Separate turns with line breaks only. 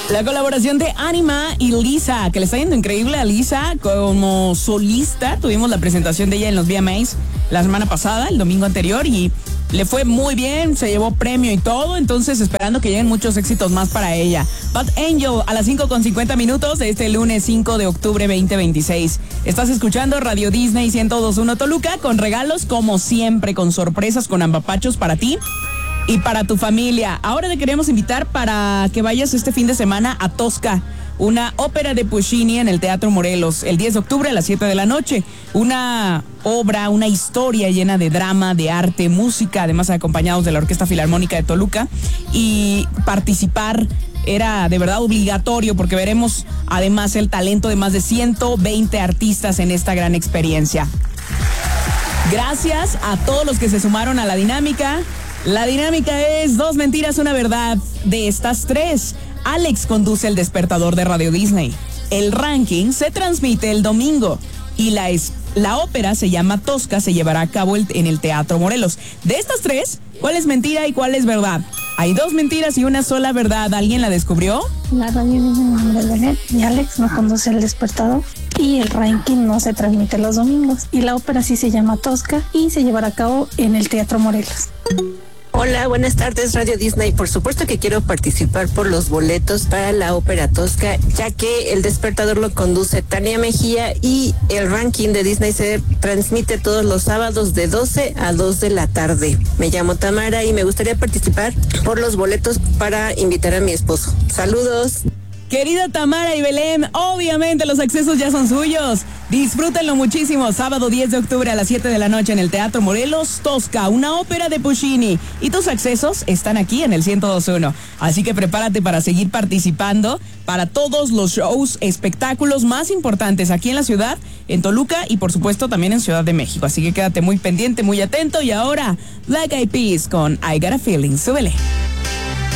La colaboración de Anima y Lisa, que le está yendo increíble a Lisa como solista. Tuvimos la presentación de ella en los VMAs la semana pasada, el domingo anterior, y le fue muy bien, se llevó premio y todo, entonces esperando que lleguen muchos éxitos más para ella. Bad Angel a las 5:50 de este lunes 5 de octubre 2026. Estás escuchando Radio Disney 102.1 Toluca con regalos como siempre, con sorpresas, con ambapachos para ti y para tu familia. Ahora te queremos invitar para que vayas este fin de semana a Tosca, una ópera de Puccini en el Teatro Morelos, el 10 de octubre a las 7 de la noche. Una obra, una historia llena de drama, de arte, música, además acompañados de la Orquesta Filarmónica de Toluca. Y participar era de verdad obligatorio porque veremos además el talento de más de 120 artistas en esta gran experiencia. Gracias a todos los que se sumaron a la dinámica. La dinámica es 2 mentiras, 1 verdad. De estas 3, Alex conduce el despertador de Radio Disney. El ranking se transmite el domingo y la ópera se llama Tosca, se llevará a cabo en el Teatro Morelos. De estas 3, ¿cuál es mentira y cuál es verdad? Hay 2 mentiras y 1 sola verdad. ¿Alguien la descubrió?
La radio dice mi nombre es Benet y Alex no conduce el despertador. Y el ranking no se transmite los domingos. Y la ópera sí se llama Tosca y se llevará a cabo en el Teatro Morelos.
Hola, buenas tardes, Radio Disney. Por supuesto que quiero participar por los boletos para la ópera Tosca, ya que el despertador lo conduce Tania Mejía y el ranking de Disney se transmite todos los sábados de 12 a 2 de la tarde. Me llamo Tamara y me gustaría participar por los boletos para invitar a mi esposo. Saludos.
Querida Tamara y Belén, obviamente los accesos ya son suyos. Disfrútenlo muchísimo. Sábado 10 de octubre a las 7 de la noche en el Teatro Morelos, Tosca, una ópera de Puccini. Y tus accesos están aquí en el 102.1. Así que prepárate para seguir participando para todos los shows, espectáculos más importantes aquí en la ciudad, en Toluca y por supuesto también en Ciudad de México. Así que quédate muy pendiente, muy atento. Y ahora, Black Eyed Peas con I Got a Feeling. Súbele.